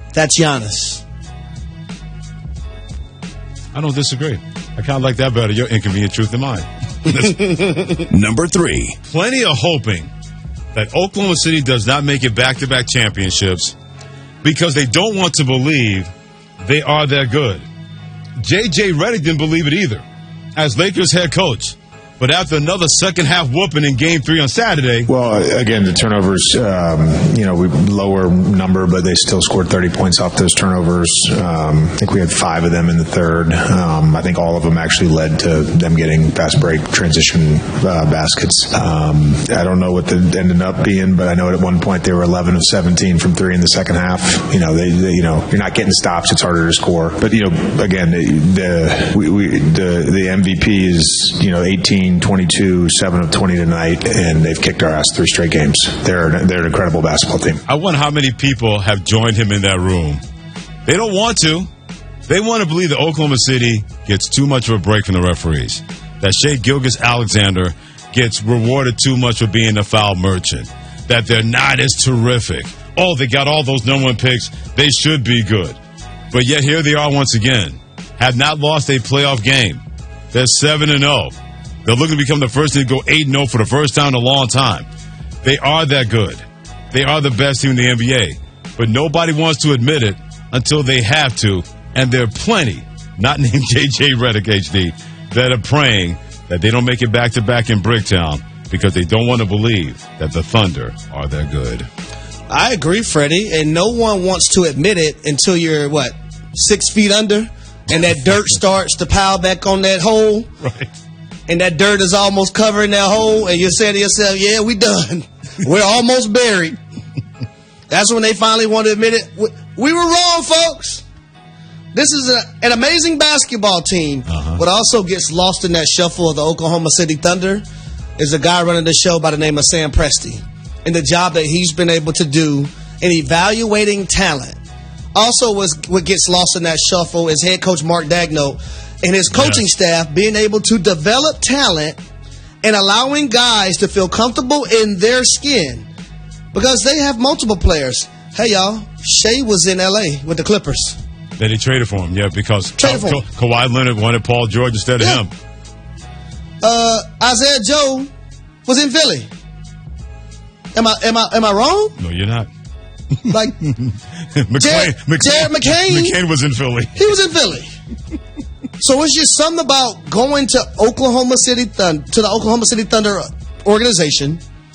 That's Giannis. I don't disagree. I kind of like that better, your inconvenient truth than mine. Number 3. Plenty of hoping that Oklahoma City does not make it back-to-back championships because they don't want to believe they are that good. J.J. Redick didn't believe it either as Lakers head coach. But after another second-half whooping in Game 3 on Saturday... Well, again, the turnovers, we lower number, but they still scored 30 points off those turnovers. I think we had 5 of them in the third. I think all of them actually led to them getting fast break transition baskets. I don't know what they ended up being, but I know at one point they were 11 of 17 from 3 in the second half. You're not getting stops. It's harder to score. But, again, the MVP is, 18, 22, 7 of 20 tonight, and they've kicked our ass 3 straight games. They're an incredible basketball team. I wonder how many people have joined him in that room. They don't want to. They want to believe that Oklahoma City gets too much of a break from the referees, that Shai Gilgeous-Alexander gets rewarded too much for being a foul merchant, that they're not as terrific. Oh, they got all those number 1 picks. They should be good. But yet here they are once again. Have not lost a playoff game. They're 7-0. They're looking to become the first team to go 8-0 for the first time in a long time. They are that good. They are the best team in the NBA. But nobody wants to admit it until they have to. And there are plenty, not named J.J. Redick, HD, that are praying that they don't make it back-to-back in Bricktown because they don't want to believe that the Thunder are that good. I agree, Freddie. And no one wants to admit it until you're, 6 feet under? And that dirt starts to pile back on that hole. Right. And that dirt is almost covering that hole, and you're saying to yourself, yeah, we done. We're almost buried. That's when they finally want to admit it. We were wrong, folks. This is an amazing basketball team. What also gets lost in that shuffle of the Oklahoma City Thunder is a guy running the show by the name of Sam Presti and the job that he's been able to do in evaluating talent. Also, what gets lost in that shuffle is head coach Mark Daigneault and his coaching staff being able to develop talent and allowing guys to feel comfortable in their skin because they have multiple players. Hey, y'all, Shai was in L.A. with the Clippers. Then they traded for him, because Kawhi Leonard wanted Paul George instead of him. Isaiah Joe was in Philly. Am I wrong? No, you're not. Like Jared McCain. McCain was in Philly. He was in Philly. So it's just something about going to the Oklahoma City Thunder organization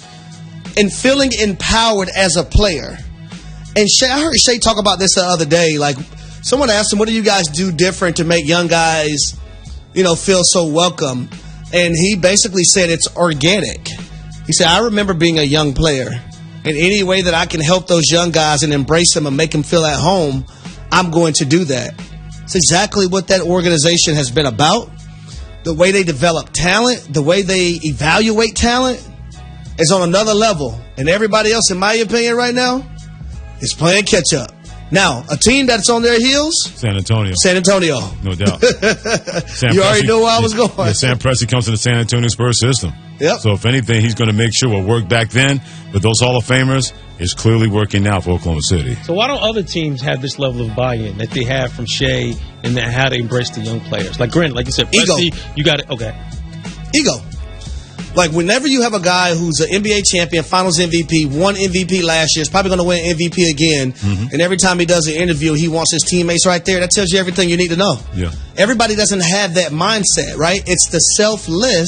and feeling empowered as a player. And I heard Shai talk about this the other day. Like, someone asked him, what do you guys do different to make young guys, feel so welcome? And he basically said it's organic. He said, I remember being a young player. And any way that I can help those young guys and embrace them and make them feel at home, I'm going to do that. It's exactly what that organization has been about. The way they develop talent, the way they evaluate talent is on another level. And everybody else, in my opinion right now, is playing catch-up. Now, a team that's on their heels? San Antonio. No doubt. You already know where I was going. Yeah, Sam Presti comes to the San Antonio Spurs system. Yep. So if anything, he's going to make sure what worked back then with those Hall of Famers is clearly working now for Oklahoma City. So why don't other teams have this level of buy-in that they have from Shai and how they embrace the young players? Like, granted, like you said, Presti, you got it. Okay. Ego. Like, whenever you have a guy who's an NBA champion, finals MVP, won MVP last year, is probably going to win MVP again, and every time he does an interview, he wants his teammates right there, that tells you everything you need to know. Yeah. Everybody doesn't have that mindset, right? It's the selfless,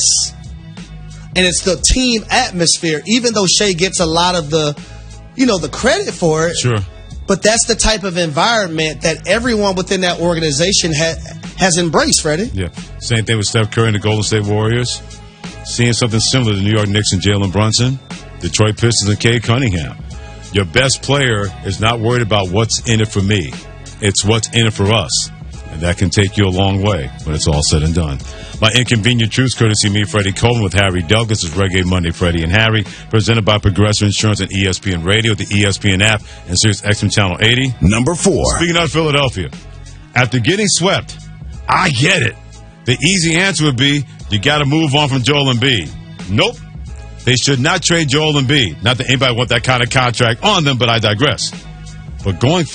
and it's the team atmosphere, even though Shai gets a lot of the credit for it. Sure. But that's the type of environment that everyone within that organization has embraced, Freddie. Yeah. Same thing with Steph Curry and the Golden State Warriors. Seeing something similar to New York Knicks and Jalen Brunson, Detroit Pistons and Cade Cunningham. Your best player is not worried about what's in it for me. It's what's in it for us. And that can take you a long way when it's all said and done. My inconvenient truths, courtesy me, Freddie Coleman, with Harry Dugg. This is Reggae Monday, Freddie and Harry, presented by Progressive Insurance and ESPN Radio, the ESPN app, and Sirius XM Channel 80. Number 4. Speaking of Philadelphia, after getting swept, I get it. The easy answer would be, you got to move on from Joel Embiid. Nope. They should not trade Joel Embiid. Not that anybody want that kind of contract on them, but I digress. But going